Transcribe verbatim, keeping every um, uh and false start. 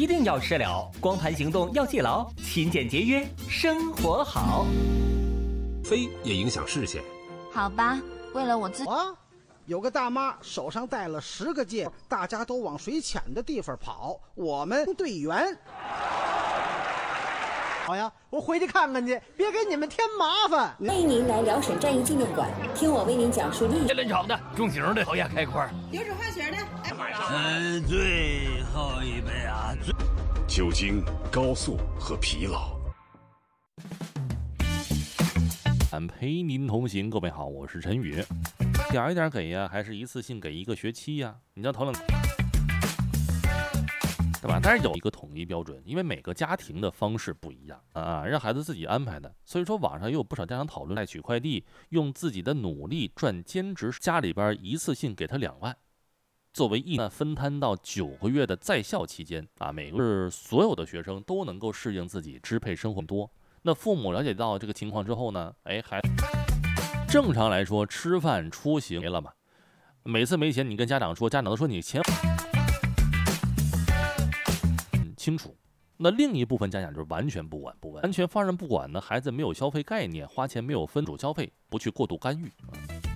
一定要吃了，光盘行动要记牢，勤俭节约，生活好。 飞也影响视线。 好吧，为了我自己。 啊，有个大妈手上带了十个戒，大家都往水浅的地方跑，我们队员。 好呀，我回去看看去，别给你们添麻烦。 欢迎您来辽沈战役纪念馆，听我为您讲述历史。 冷炒的、重型的、烤鸭开块， 油脂化学的。 嗯，最后一杯啊！ 酒精、高速和疲劳。 俺陪您同行，各位好，我是陈宇。点一点给呀，还是一次性给一个学期呀？你知道头两。对吧？但是有一个统一标准，因为每个家庭的方式不一样啊，让孩子自己安排的。所以说，网上也有不少家长讨论，代取快递，用自己的努力赚兼职，家里边一次性给他两万，作为一分摊到九个月的在校期间啊，每个是所有的学生都能够适应自己支配生活多。那父母了解到这个情况之后呢，哎，还正常来说吃饭出行没了嘛，每次没钱你跟家长说，家长都说你钱。清楚，那另一部分家长就是完全不管不问，完全放任不管呢，孩子没有消费概念，花钱没有分主消费，不去过度干预。